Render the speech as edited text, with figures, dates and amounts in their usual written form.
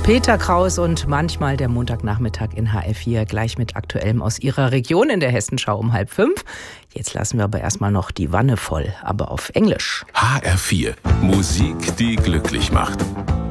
Peter Kraus und manchmal der Montagnachmittag in HR4, gleich mit Aktuellem aus Ihrer Region in der Hessenschau um 4:30. Jetzt lassen wir aber erstmal noch die Wanne voll, aber auf Englisch. HR4, Musik, die glücklich macht.